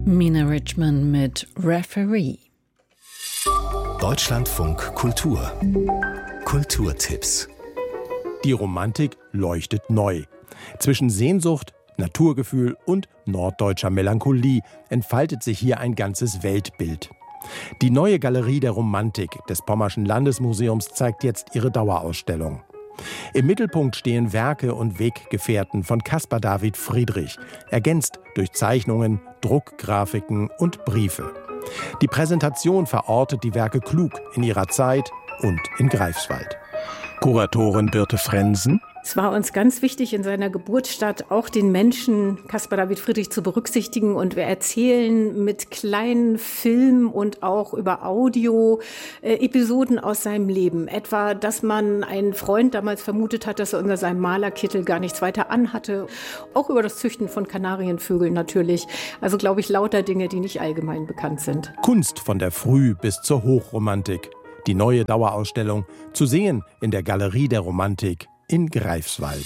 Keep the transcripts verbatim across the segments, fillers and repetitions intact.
Mina Richman mit Referee. Deutschlandfunk Kultur. Kulturtipps. Die Romantik leuchtet neu. Zwischen Sehnsucht, Naturgefühl und norddeutscher Melancholie entfaltet sich hier ein ganzes Weltbild. Die neue Galerie der Romantik des Pommerschen Landesmuseums zeigt jetzt ihre Dauerausstellung. Im Mittelpunkt stehen Werke und Weggefährten von Caspar David Friedrich, ergänzt durch Zeichnungen, Druckgrafiken und Briefe. Die Präsentation verortet die Werke klug in ihrer Zeit und in Greifswald. Kuratorin Birte Frensen. Es war uns ganz wichtig, in seiner Geburtsstadt auch den Menschen Caspar David Friedrich zu berücksichtigen. Und wir erzählen mit kleinen Filmen und auch über Audio äh, Episoden aus seinem Leben. Etwa, dass man einen Freund damals vermutet hat, dass er unter seinem Malerkittel gar nichts weiter anhatte. Auch über das Züchten von Kanarienvögeln natürlich. Also, glaube ich, lauter Dinge, die nicht allgemein bekannt sind. Kunst von der Früh- bis zur Hochromantik. Die neue Dauerausstellung zu sehen in der Galerie der Romantik in Greifswald.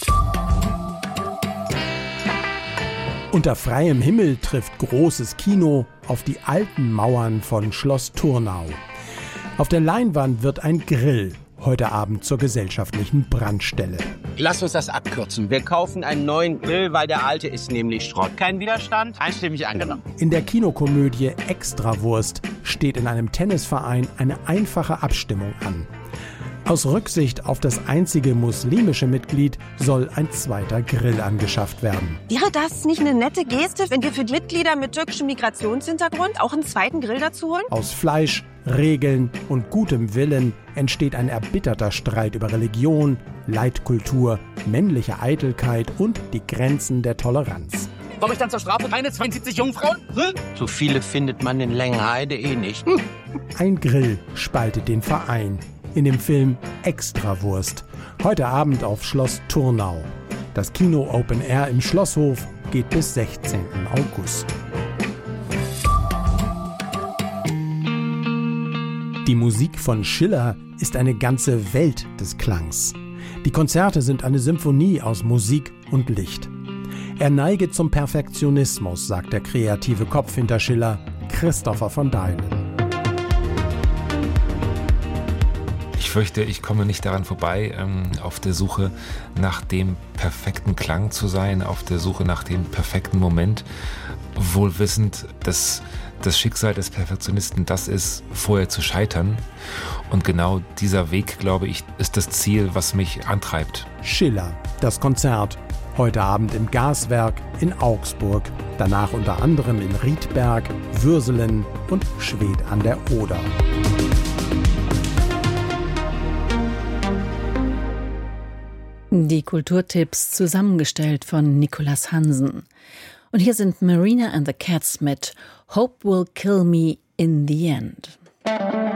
Unter freiem Himmel trifft großes Kino auf die alten Mauern von Schloss Turnau. Auf der Leinwand wird ein Grill heute Abend zur gesellschaftlichen Brandstelle. Lass uns das abkürzen. Wir kaufen einen neuen Grill, weil der alte ist nämlich Schrott. Kein Widerstand? Einstimmig angenommen. In der Kinokomödie Extrawurst steht in einem Tennisverein eine einfache Abstimmung an. Aus Rücksicht auf das einzige muslimische Mitglied soll ein zweiter Grill angeschafft werden. Wäre das nicht eine nette Geste, wenn wir für die Mitglieder mit türkischem Migrationshintergrund auch einen zweiten Grill dazu holen? Aus Fleisch, Regeln und gutem Willen entsteht ein erbitterter Streit über Religion, Leitkultur, männliche Eitelkeit und die Grenzen der Toleranz. Komme ich dann zur Strafe keine zweiundsiebzig Jungfrauen? Hm? So viele findet man in Längenheide eh nicht. Hm. Ein Grill spaltet den Verein. In dem Film Extrawurst. Heute Abend auf Schloss Turnau. Das Kino Open Air im Schlosshof geht bis sechzehnten August. Die Musik von Schiller ist eine ganze Welt des Klangs. Die Konzerte sind eine Symphonie aus Musik und Licht. Er neige zum Perfektionismus, sagt der kreative Kopf hinter Schiller, Christopher von Deilen. Ich fürchte, ich komme nicht daran vorbei, ähm, auf der Suche nach dem perfekten Klang zu sein, auf der Suche nach dem perfekten Moment, wohl wissend, dass das Schicksal des Perfektionisten das ist, vorher zu scheitern. Und genau dieser Weg, glaube ich, ist das Ziel, was mich antreibt. Schiller, das Konzert. Heute Abend im Gaswerk in Augsburg. Danach unter anderem in Riedberg, Würselen und Schwedt an der Oder. Die Kulturtipps zusammengestellt von Nicolas Hansen. Und hier sind Marina and the Cats mit Hope Will Kill Me in the End.